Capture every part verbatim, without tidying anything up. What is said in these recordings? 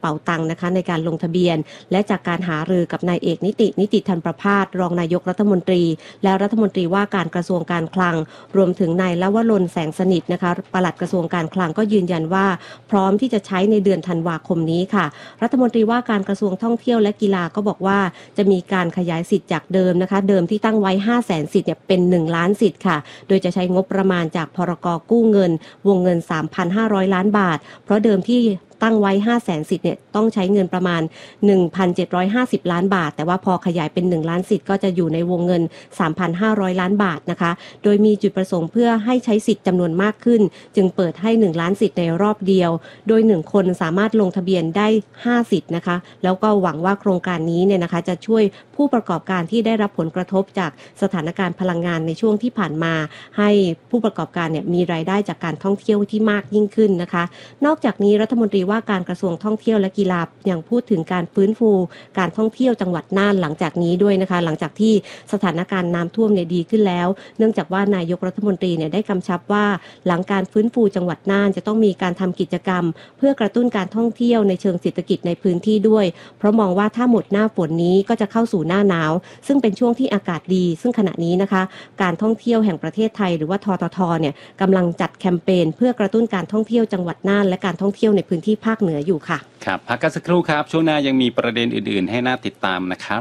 ป๋าตังนะคะในการลงทะเบียนและจากการหารือกับนายเอกนิตินิติธันประภาสรองนายกรัฐมนตรีและรัฐมนตรีว่าการกระทรวงการคลังรวมถึงนายลวรนแสงสนิทนะคะปลัดกระทรวงการคลังก็ยืนยันว่าพร้อมที่จะใช้ในเดือนธันวาคมนี้ค่ะรัฐมนตรีว่าการกระทรวงท่องเที่ยวและกีฬาก็บอกว่าจะมีการขยายสิทธิ์จากเดิมนะคะเดิมที่ตั้งไว้ ห้าแสน สิทธิ์เนี่ยเป็นหนึ่งล้านสิทธิ์ค่ะโดยจะใช้งบประมาณจากพรก.กู้เงินวงเงิน สามพันห้าร้อย ล้านบาทเพราะเดิมที่ตั้งไว้ ห้าแสน สิทธิ์เนี่ยต้องใช้เงินประมาณ หนึ่งพันเจ็ดร้อยห้าสิบ ล้านบาทแต่ว่าพอขยายเป็นหนึ่งล้านสิทธิ์ก็จะอยู่ในวงเงิน สามพันห้าร้อย ล้านบาทนะคะโดยมีจุดประสงค์เพื่อให้ใช้สิทธิ์จำนวนมากขึ้นจึงเปิดให้หนึ่งล้านสิทธิ์ในรอบเดียวโดยหนึ่งคนสามารถลงทะเบียนได้ห้าสิทธิ์นะคะแล้วก็หวังว่าโครงการนี้เนี่ยนะคะจะช่วยผู้ประกอบการที่ได้รับผลกระทบจากสถานการณ์พลังงานในช่วงที่ผ่านมาให้ผู้ประกอบการเนี่ยมีรายได้จากการท่องเที่ยวที่มากยิ่งขึ้นนะคะนอกจากนี้รัฐมนตรีว่าการกระทรวงท่องเที่ยวและกีฬายังพูดถึงการฟื้นฟูการท่องเที่ยวจังหวัดน่านหลังจากนี้ด้วยนะคะหลังจากที่สถานการณ์น้ำท่วมเนี่ยดีขึ้นแล้วเนื่องจากว่านายกรัฐมนตรีเนี่ยได้กำชับว่าหลังการฟื้นฟูจังหวัดน่านจะต้องมีการทำกิจกรรมเพื่อกระตุ้นการท่องเที่ยวในเชิงเศรษฐกิจในพื้นที่ด้วยเพราะมองว่าถ้าหมดหน้าฝนนี้ก็จะเข้าสู่หน้าหนาวซึ่งเป็นช่วงที่อากาศดีซึ่งขณะนี้นะคะการท่องเที่ยวแห่งประเทศไทยหรือว่าทททเนี่ยกำลังจัดแคมเปญเพื่อกระตุ้นการท่องเที่ยวจังหวัดน่านและการท่องเที่ยวในพื้นที่ภาคเหนืออยู่ค่ะครับพักกันสักครู่ครับช่วงหน้ายังมีประเด็นอื่นๆให้น่าติดตามนะครับ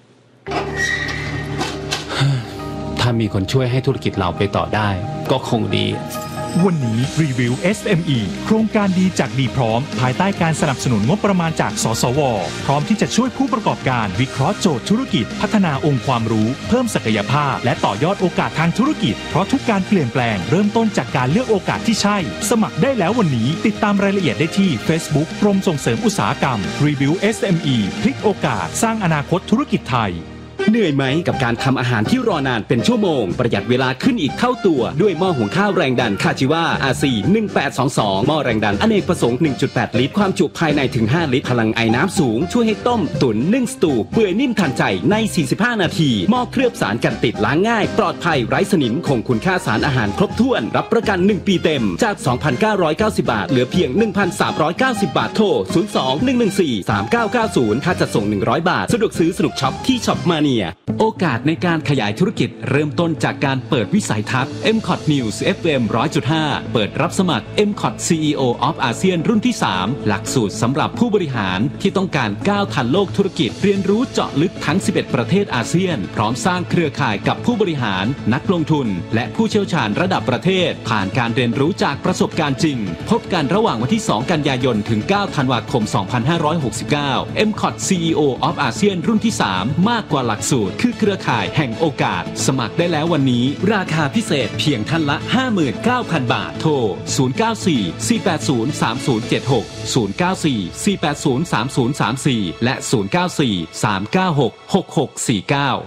ถ้ามีคนช่วยให้ธุรกิจเราไปต่อได้ก็คงดีวันนี้รีวิว เอส เอ็ม อี โครงการดีจากดีพร้อมภายใต้การสนับสนุนงบประมาณจากสสวพร้อมที่จะช่วยผู้ประกอบการวิเคราะห์โจทย์ธุรกิจพัฒนาองค์ความรู้เพิ่มศักยภาพและต่อยอดโอกาสทางธุรกิจเพราะทุกการเปลี่ยนแปลงเริ่มต้นจากการเลือกโอกาสที่ใช่สมัครได้แล้ววันนี้ติดตามรายละเอียดได้ที่ Facebook กรมส่งเสริมอุตสาหกรรมรีวิว เอส เอ็ม อี พลิกโอกาสสร้างอนาคตธุรกิจไทยเหนื่อยไหมกับการทำอาหารที่รอนานเป็นชั่วโมงประหยัดเวลาขึ้นอีกเท่าตัวด้วยหม้อหุงข้าวแรงดันคาชิวา อาร์ ซี หนึ่งแปดสองสองหม้อแรงดันอเนกประสงค์ หนึ่งจุดแปด ลิตรความจุภายในถึงห้าลิตรพลังไอน้ำสูงช่วยให้ต้มตุ๋นนึ่งสตูเปื่อยนิ่มทันใจในสี่สิบห้านาทีหม้อเคลือบสารกันติดล้างง่ายปลอดภัยไร้สนิมคงคุณค่าสารอาหารครบถ้วนรับประกันหนึ่งปีเต็มจาก สองพันเก้าร้อยเก้าสิบ บาทเหลือเพียง หนึ่งพันสามร้อยเก้าสิบ บาทโทรศูนย์ สอง หนึ่ง หนึ่ง สี่ สาม เก้า เก้า ศูนย์ค่าจัดส่งหนึ่งร้อยบาทสะดวกซื้อสนุกช็อปที่ช็อปมาเนียโอกาสในการขยายธุรกิจเริ่มต้นจากการเปิดวิสัยทัศน์ เอ็ม คอท News เอฟ เอ็ม หนึ่งร้อยจุดห้า เปิดรับสมัคร เอ็ม คอท ซี อี โอ of อาเซียนรุ่นที่สามหลักสูตรสำหรับผู้บริหารที่ต้องการก้าวทันโลกธุรกิจเรียนรู้เจาะลึกทั้งสิบเอ็ดประเทศอาเซียนพร้อมสร้างเครือข่ายกับผู้บริหารนักลงทุนและผู้เชี่ยวชาญระดับประเทศผ่านการเรียนรู้จากประสบการณ์จริงพบกันระหว่างวันที่สองกันยายนถึงเก้าธันวาคมสองพันห้าร้อยหกสิบเก้า เอ็ม คอท ซี อี โอ of อาเซียนรุ่นที่สามมากกว่าหลักสูตรคือเครือข่ายแห่งโอกาสสมัครได้แล้ววันนี้ราคาพิเศษเพียงท่านละ ห้าหมื่นเก้าพัน บาทโทรศูนย์ เก้า สี่ สี่ แปด ศูนย์ สาม ศูนย์ เจ็ด หก ศูนย์ เก้า สี่ สี่ แปด ศูนย์ สาม ศูนย์ สาม สี่และศูนย์ เก้า สี่ สาม เก้า หก หก หก สี่ เก้า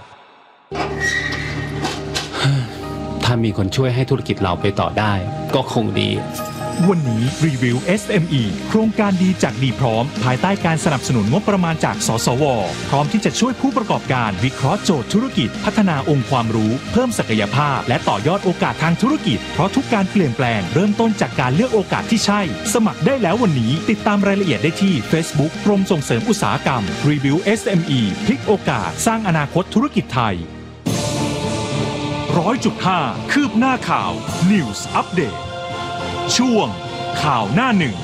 ถ้ามีคนช่วยให้ธุรกิจเราไปต่อได้ก็คงดีวันนี้รีวิว เอส เอ็ม อี โครงการดีจากดีพร้อมภายใต้การสนับสนุนงบประมาณจากสสวพร้อมที่จะช่วยผู้ประกอบการวิเคราะห์โจทย์ธุรกิจพัฒนาองค์ความรู้เพิ่มศักยภาพและต่อยอดโอกาสทางธุรกิจเพราะทุกการเปลี่ยนแปลงเริ่มต้นจากการเลือกโอกาสที่ใช่สมัครได้แล้ววันนี้ติดตามรายละเอียดได้ที่ Facebook กรมส่งเสริมอุตสาหกรรมรีวิว เอส เอ็ม อี พลิกโอกาสสร้างอนาคตธุรกิจไทย ร้อยจุดห้า คืบหน้าข่าว News Update ช่วงข่าวหน้าหนึ่ง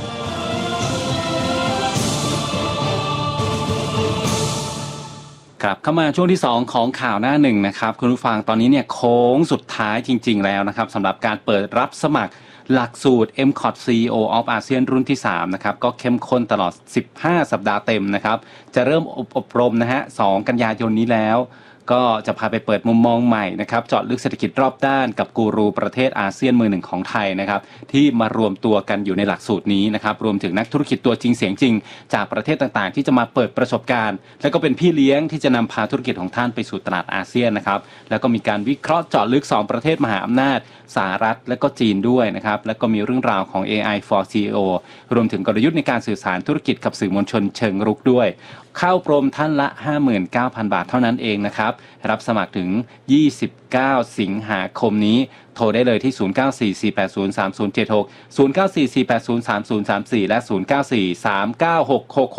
ครับเข้ามาช่วงที่สองของข่าวหน้าหนึ่งนะครับคุณผู้ฟังตอนนี้เนี่ยโค้งสุดท้ายจริงๆแล้วนะครับสำหรับการเปิดรับสมัครหลักสูตร เอ็ม คอท ซี อี โอ of อาเซียนรุ่นที่สามนะครับก็เข้มข้นตลอดสิบห้าสัปดาห์เต็มนะครับจะเริ่มอบอบรมนะฮะสองกันยายนนี้แล้วก็จะพาไปเปิดมุมมองใหม่นะครับเจาะลึกเศรษฐกิจรอบด้านกับกูรูประเทศอาเซียนมือหนึ่งของไทยนะครับที่มารวมตัวกันอยู่ในหลักสูตรนี้นะครับรวมถึงนักธุรกิจตัวจริงเสียงจริงจากประเทศต่างๆที่จะมาเปิดประสบการณ์และก็เป็นพี่เลี้ยงที่จะนำพาธุรกิจของท่านไปสู่ตลาดอาเซียนนะครับแล้วก็มีการวิเคราะห์เจาะลึกสองประเทศมหาอำนาจสหรัฐและก็จีนด้วยนะครับแล้วก็มีเรื่องราวของ เอ ไอ for ซี อี โอ รวมถึงกลยุทธ์ในการสื่อสารธุรกิจกับสื่อมวลชนเชิงรุกด้วยเข้าโปรโมท่านละ ห้าหมื่นเก้าพัน บาทเท่านั้นเองนะครับรับสมัครถึงยี่สิบเก้าสิงหาคมนี้โทรได้เลยที่ศูนย์ เก้า สี่ สี่ แปด ศูนย์ สาม ศูนย์ เจ็ด หก ศูนย์ เก้า สี่ สี่ แปด ศูนย์ สาม ศูนย์ สาม สี่และศูนย์ เก้า สี่ สาม เก้า หก หก